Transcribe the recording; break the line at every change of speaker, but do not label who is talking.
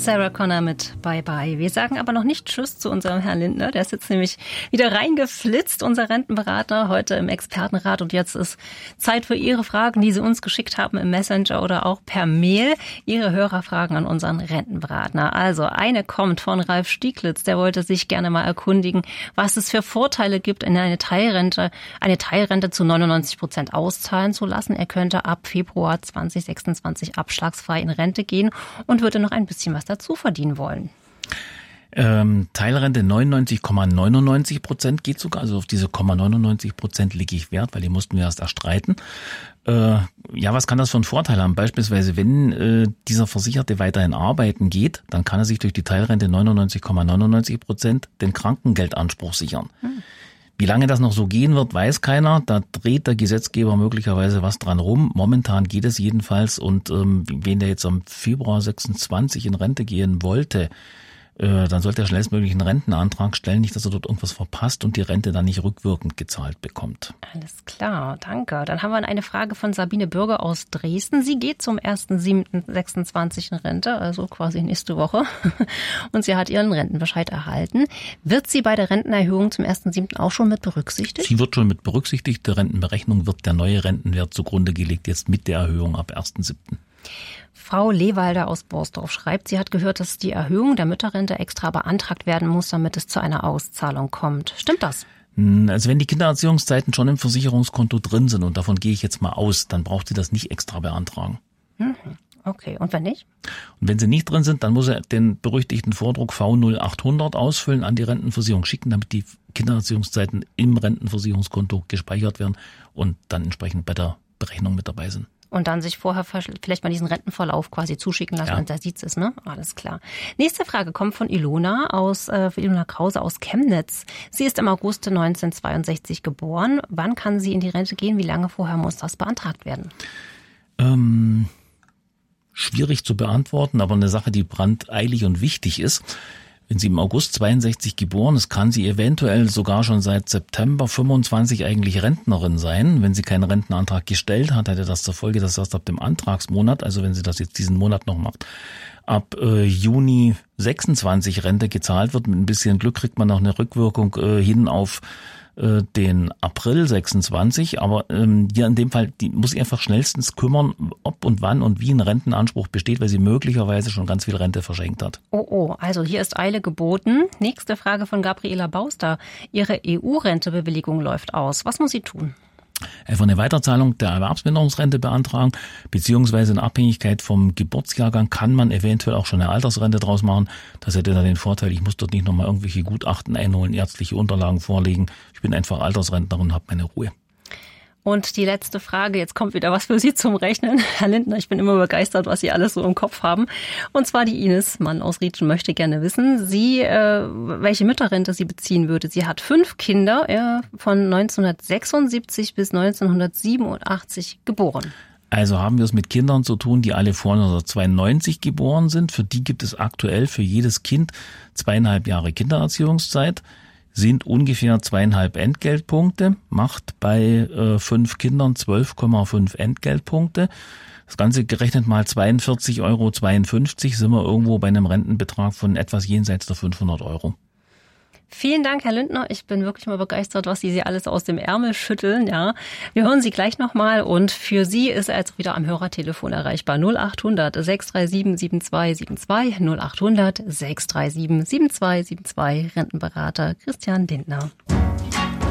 Sarah Connor mit Bye Bye. Wir sagen aber noch nicht Tschüss zu unserem Herrn Lindner. Der ist jetzt nämlich wieder reingeflitzt, unser Rentenberater, heute im Expertenrat. Und jetzt ist Zeit für Ihre Fragen, die Sie uns geschickt haben im Messenger oder auch per Mail. Ihre Hörerfragen an unseren Rentenberater. Also eine kommt von Ralf Stieglitz. Der wollte sich gerne mal erkundigen, was es für Vorteile gibt, in eine Teilrente zu 99% auszahlen zu lassen. Er könnte ab Februar 2026 abschlagsfrei in Rente gehen und würde noch ein bisschen was dazu verdienen wollen.
Teilrente 99,99% geht sogar, also auf diese 0,99% lege ich Wert, weil die mussten wir erst erstreiten. Ja, was kann das für einen Vorteil haben? Beispielsweise, wenn dieser Versicherte weiterhin arbeiten geht, dann kann er sich durch die Teilrente 99,99% den Krankengeldanspruch sichern. Wie lange das noch so gehen wird, weiß keiner. Da dreht der Gesetzgeber möglicherweise was dran rum. Momentan geht es jedenfalls. Und wen der jetzt am Februar 26 in Rente gehen wollte, dann sollte er schnellstmöglich einen Rentenantrag stellen, nicht, dass er dort irgendwas verpasst und die Rente dann nicht rückwirkend gezahlt bekommt.
Alles klar, danke. Dann haben wir eine Frage von Sabine Bürger aus Dresden. Sie geht zum 1.7.26 in Rente, also quasi nächste Woche. Und sie hat ihren Rentenbescheid erhalten. Wird sie bei der Rentenerhöhung zum 1.7. auch schon mit berücksichtigt?
Sie wird schon mit berücksichtigt. Der Rentenberechnung wird der neue Rentenwert zugrunde gelegt, jetzt mit der Erhöhung ab 1.7.
Frau Lewalder aus Borsdorf schreibt, sie hat gehört, dass die Erhöhung der Mütterrente extra beantragt werden muss, damit es zu einer Auszahlung kommt. Stimmt das?
Also wenn die Kindererziehungszeiten schon im Versicherungskonto drin sind, und davon gehe ich jetzt mal aus, dann braucht sie das nicht extra beantragen.
Okay, und wenn nicht?
Und wenn sie nicht drin sind, dann muss er den berüchtigten Vordruck V0800 ausfüllen, an die Rentenversicherung schicken, damit die Kindererziehungszeiten im Rentenversicherungskonto gespeichert werden und dann entsprechend bei der Berechnung mit dabei sind.
Und dann sich vorher vielleicht mal diesen Rentenverlauf quasi zuschicken lassen, und da sieht es, ne? Alles klar. Nächste Frage kommt von Ilona Krause aus Chemnitz. Sie ist im August 1962 geboren. Wann kann sie in die Rente gehen? Wie lange vorher muss das beantragt werden?
Schwierig zu beantworten, aber eine Sache, die brandeilig und wichtig ist. Wenn sie im August 62 geboren ist, kann sie eventuell sogar schon seit September 25 eigentlich Rentnerin sein. Wenn sie keinen Rentenantrag gestellt hat, hätte das zur Folge, dass erst ab dem Antragsmonat, also wenn sie das jetzt diesen Monat noch macht, ab Juni 26 Rente gezahlt wird. Mit ein bisschen Glück kriegt man noch eine Rückwirkung hin auf den April 26, aber hier in dem Fall, die muss sich einfach schnellstens kümmern, ob und wann und wie ein Rentenanspruch besteht, weil sie möglicherweise schon ganz viel Rente verschenkt hat.
Oh, also hier ist Eile geboten. Nächste Frage von Gabriela Bauster. Ihre EU-Rentebewilligung läuft aus. Was muss sie tun?
Einfach eine Weiterzahlung der Erwerbsminderungsrente beantragen, beziehungsweise in Abhängigkeit vom Geburtsjahrgang kann man eventuell auch schon eine Altersrente draus machen. Das hätte dann den Vorteil, ich muss dort nicht nochmal irgendwelche Gutachten einholen, ärztliche Unterlagen vorlegen. Ich bin einfach Altersrentnerin und habe meine Ruhe.
Und die letzte Frage, jetzt kommt wieder was für Sie zum Rechnen. Herr Lindner, ich bin immer begeistert, was Sie alles so im Kopf haben. Und zwar die Ines Mann aus Rietschen möchte gerne wissen, welche Mütterrente sie beziehen würde. Sie hat 5 Kinder, von 1976 bis 1987 geboren.
Also haben wir es mit Kindern zu tun, die alle vor 1992 geboren sind. Für die gibt es aktuell für jedes Kind 2,5 Jahre Kindererziehungszeit. Sind ungefähr 2,5 Entgeltpunkte, macht bei 5 Kindern 12,5 Entgeltpunkte. Das Ganze gerechnet mal 42,52 € sind wir irgendwo bei einem Rentenbetrag von etwas jenseits der 500 €.
Vielen Dank, Herr Lindner. Ich bin wirklich mal begeistert, was Sie alles aus dem Ärmel schütteln. Ja, wir hören Sie gleich nochmal und für Sie ist er jetzt wieder am Hörertelefon erreichbar. 0800 637 7272 0800 637 7272 Rentenberater Christian Lindner.